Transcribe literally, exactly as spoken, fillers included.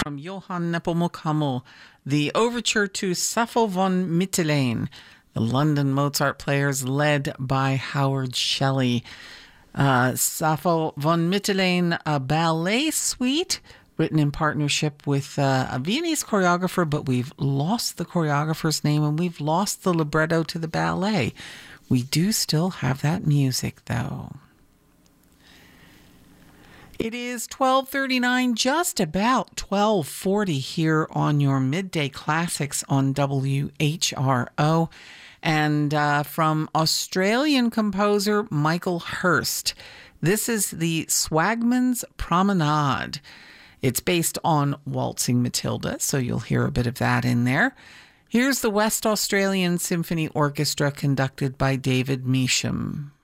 from Johann Nepomuk Hummel, the overture to Sappho von Mitterlehn, the London Mozart Players led by Howard Shelley. Uh, Sappho von Mitterlehn, a ballet suite written in partnership with uh, a Viennese choreographer, but we've lost the choreographer's name and we've lost the libretto to the ballet. We do still have that music, though. It is twelve thirty-nine, just about twelve forty here on your Midday Classics on W H R O. And uh, from Australian composer Michael Hurst. This is the Swagman's Promenade. It's based on Waltzing Matilda, so you'll hear a bit of that in there. Here's the West Australian Symphony Orchestra conducted by David Measham.